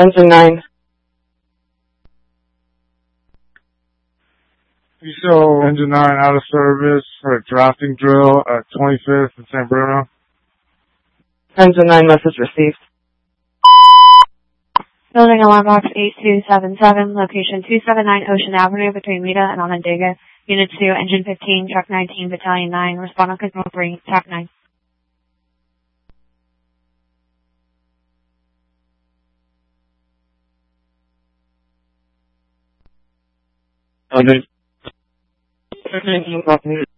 Engine 9. You show Engine 9 out of service for a drafting drill at 25th and San Bruno. Engine 9 message received. Building alarm box 8277, location 279 Ocean Avenue between Lita and Onondaga. Unit 2, Engine 15, Truck 19, Battalion 9. Respond on Signal 3, TAC 9. Okay.